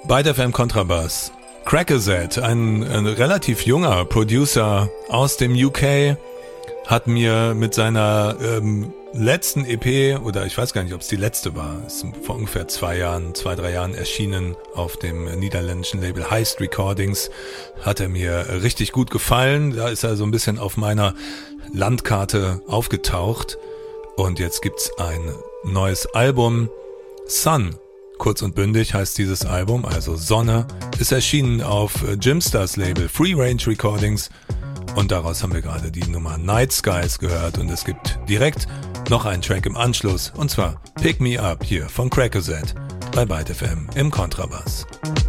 Bei der FM Kontrabass. Crackerset, ein relativ junger Producer aus dem UK, hat mir mit seiner letzten EP, oder ich weiß gar nicht, ob es die letzte war, ist vor ungefähr 2-3 Jahren erschienen auf dem niederländischen Label Heist Recordings, hat er mir richtig gut gefallen. Da ist er so ein bisschen auf meiner Landkarte aufgetaucht. Und jetzt gibt's ein neues Album, Sun. Kurz und bündig heißt dieses Album, also Sonne, ist erschienen auf Jimsters Label Free Range Recordings und daraus haben wir gerade die Nummer Night Skies gehört und es gibt direkt noch einen Track im Anschluss und zwar Pick Me Up hier von Crackerset bei Byte FM im Kontrabass.